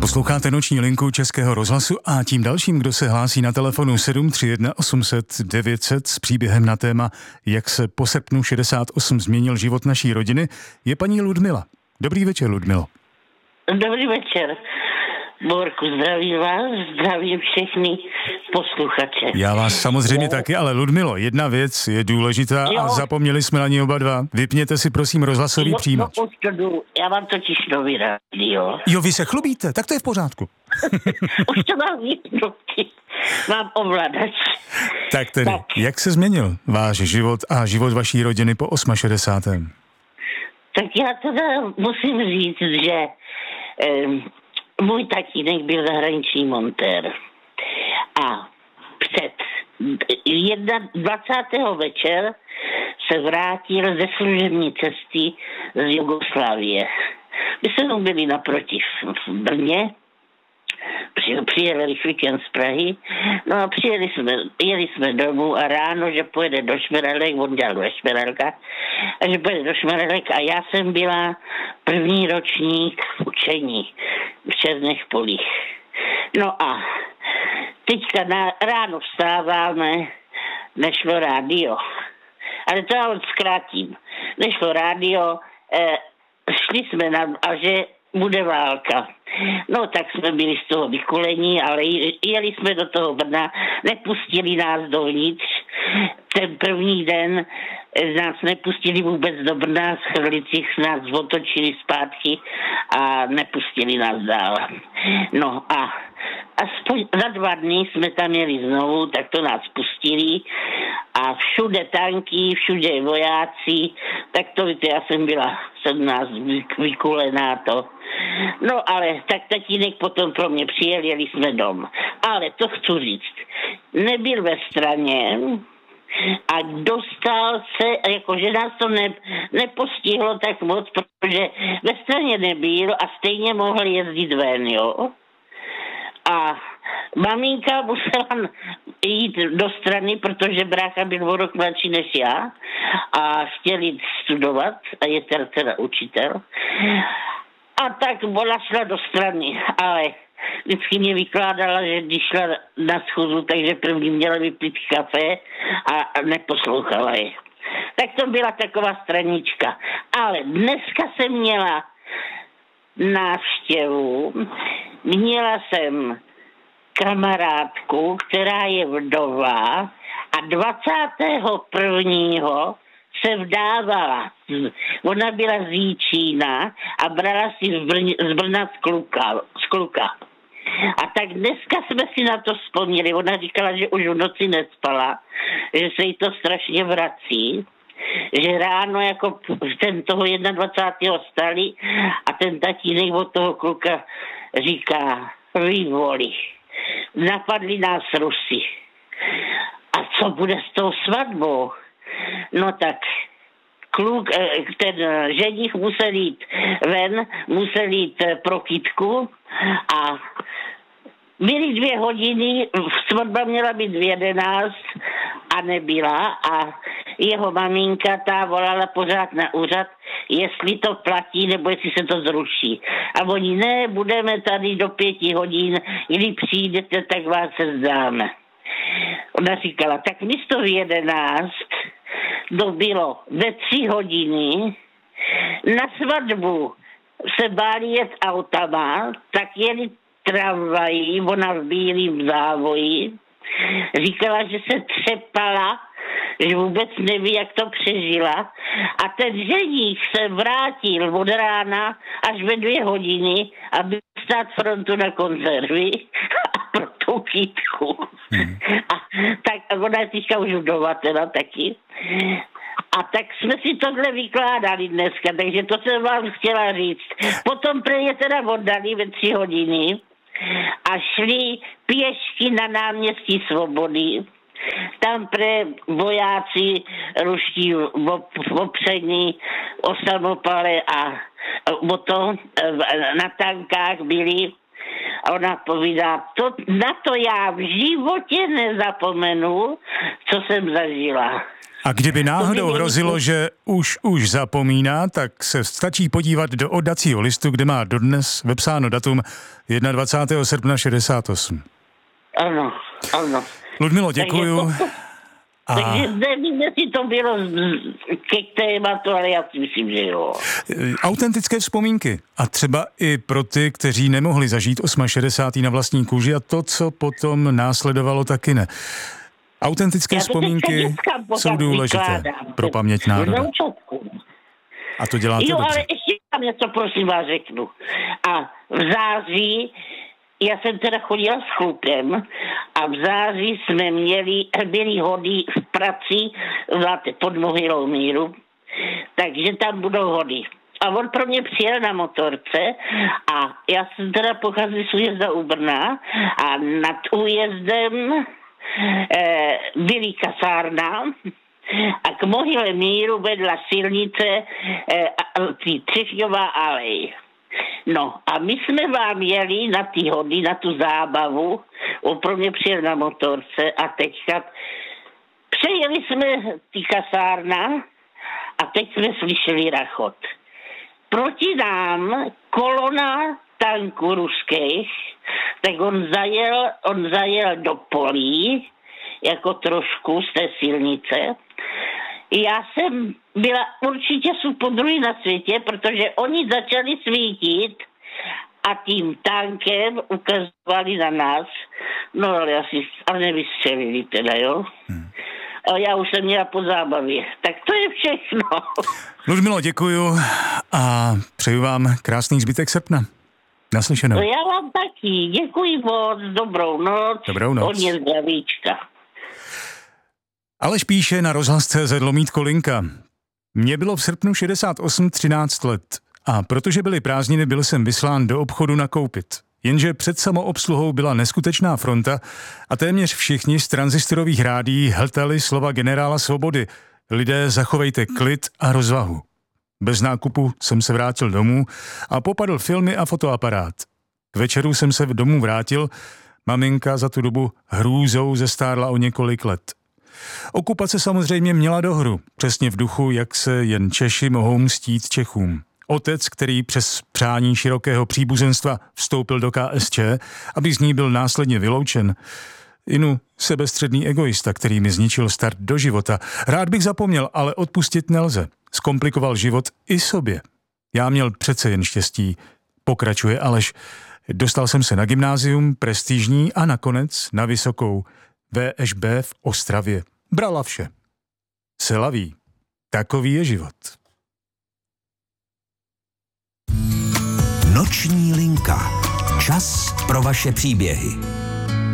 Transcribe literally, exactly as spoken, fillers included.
Posloucháte noční linku Českého rozhlasu a tím dalším, kdo se hlásí na telefonu sedm tři jedna osm set devět set s příběhem na téma, jak se po srpnu šedesát osm změnil život naší rodiny, je paní Ludmila. Dobrý večer, Ludmilo. Dobrý večer. Borku, zdravím vás, zdravím všechny posluchače. Já vás samozřejmě jo. taky, ale Ludmilo, jedna věc je důležitá jo. a zapomněli jsme na ní oba dva. Vypněte si prosím rozhlasový no, přijímač. No, to já mám totiž nový rádio. Jo, vy se chlubíte, tak to je v pořádku. Už to mám vypnutý. Mám ovladač. Tak tedy, tak. Jak se změnil váš život a život vaší rodiny po šedesátém osmém Tak já teda musím říct, že um, můj tatínek byl zahraniční montér a před dvacátého večer se vrátil ze služební cesty z Jugoslávie. My jsme byli naproti v Brně, přijeli rychlíkem z Prahy, no a přijeli jsme, jeli jsme domů a ráno, že pojede do Šmerelek, on dělal ve Šmerelka, a že pojede do Šmerelek a já jsem byla první ročník v učení v Černých polích. No a teďka na, ráno vstáváme, nešlo rádio, ale to já zkrátím, nešlo rádio, eh, šli jsme na, a že bude válka. No tak jsme byli z toho vykulení, ale jeli jsme do toho Brna, nepustili nás dovnitř. Ten první den nás nepustili vůbec do Brna, z Chrlicích nás otočili zpátky a nepustili nás dál. No a aspoň za dva dny jsme tam jeli znovu, tak to nás pustili a všude tanky, všude vojáci, tak to víte, já jsem byla sedmnáct vykulená to. No ale tak tatínek potom pro mě přijel, jeli jsme dom. Ale to chci říct, nebyl ve straně a dostal se, jakože nás to ne, nepostihlo tak moc, protože ve straně nebyl a stejně mohl jezdit ven, jo. A maminka musela jít do strany, protože brácha byl o rok mladší než já a chtěl jít studovat a je teda, teda učitel. A tak ona šla do strany, ale vždycky mě vykládala, že když šla na schůzu, takže první měla vypít kafe a neposlouchala je. Tak to byla taková stranička. Ale dneska jsem měla návštěvu, měla jsem kamarádku, která je vdova a dvacátého prvního se vdávala. Ona byla z Jíčína a brala si z, Brň, z Brna z kluka, z kluka. A tak dneska jsme si na to vzpomněli. Ona říkala, že už v noci nespala, že se jí to strašně vrací, že ráno jako ten toho dvacátého prvního stali a ten tatínek od toho kluka říká, vy voli, napadli nás Rusy. A co bude s tou svatbou? No tak kluk, ten ženich musel jít ven, musel jít pro kytku a byly dvě hodiny, svatba měla být v jedenáct a nebyla a jeho maminka ta volala pořád na úřad, jestli to platí nebo jestli se to zruší. A oni, ne, budeme tady do pěti hodin, kdy přijdete, tak vás se zdáme. Ona říkala, tak místo v jedenáct to bylo ve tři hodiny, na svatbu se báli jet autama, tak jeli tramvají, ona v bílým závoji, říkala, že se třepala, že vůbec neví, jak to přežila a ten ženich se vrátil od rána až ve dvě hodiny, aby stát frontu na konzervy a pro tu kytku. Hmm. A tak ona je teďka už vdova teda taky. A tak jsme si tohle vykládali dneska, takže to jsem vám chtěla říct. Potom pre je teda oddali ve tři hodiny a šli pěšky na náměstí Svobody. Tam pre vojáci ruští opření o samopale a o to na tankách byli. A ona povídá, to, na to já v životě nezapomenu, co jsem zažila. A kdyby náhodou hrozilo, že už už zapomíná, tak se stačí podívat do oddacího listu, kde má dodnes vepsáno datum dvacátého prvního srpna šedesát osm. Ano, ano. Ludmilo, děkuju. Takže, to, a... takže nevím, jestli to bylo ke tématu, ale já si myslím, že jo. Autentické vzpomínky. A třeba i pro ty, kteří nemohli zažít šedesátého osmého na vlastní kůži a to, co potom následovalo, taky ne. Autentické vzpomínky jsou důležité vykládám, pro paměť národa. A to děláte Jo, dobře. ale ještě tam něco, prosím vás, řeknu. A v září, já jsem teda chodila s chlukem a v září jsme měli, byli hody v praci, znáte, pod Mohylou míru, takže tam budou hody. A on pro mě přijel na motorce a já jsem teda pocházela z újezda u Brna a nad újezdem eh, byly kasárna a k Mohyle míru vedla silnice eh, Třešňová alej. No a my jsme vám jeli na ty hody, na tu zábavu, on pro mě přijel na motorce a teďka přejeli jsme ty kasárna a teď jsme slyšeli rachot. Proti nám kolona tanků ruských, tak on zajel, on zajel do polí, jako trošku z té silnice. Já jsem byla určitě supodruhý na světě, protože oni začali svítit a tím tankem ukazovali na nás. No ale asi ale nevystřelili teda, jo. Hmm. A já už jsem měla po zábavě. Tak to je všechno. Ludmilo, děkuju a přeju vám krásný zbytek srpna. Naslyšenou. No já vám taky. Děkuji moc. Dobrou noc. Dobrou noc. Hodně zdravíčka. Aleš píše na rozhlas tečka cé zet lomítko linka. Mně bylo v srpnu šedesát osm třináct let a protože byly prázdniny, byl jsem vyslán do obchodu nakoupit. Jenže před samoobsluhou byla neskutečná fronta a téměř všichni z tranzistorových rádií hltali slova generála Svobody. Lidé, zachovejte klid a rozvahu. Bez nákupu jsem se vrátil domů a popadl filmy a fotoaparát. K večeru jsem se domů vrátil, maminka za tu dobu hrůzou zestárla o několik let. Okupace samozřejmě měla dohru, přesně v duchu, jak se jen Češi mohou mstít Čechům. Otec, který přes přání širokého příbuzenstva vstoupil do ká es čé, aby z ní byl následně vyloučen. Inu, sebestředný egoista, který mi zničil start do života. Rád bych zapomněl, ale odpustit nelze. Zkomplikoval život i sobě. Já měl přece jen štěstí, pokračuje Aleš. Dostal jsem se na gymnázium, prestižní a nakonec na vysokou vé eš bé v Ostravě. Brala vše. Selaví. Takový je život. Noční linka. Čas pro vaše příběhy.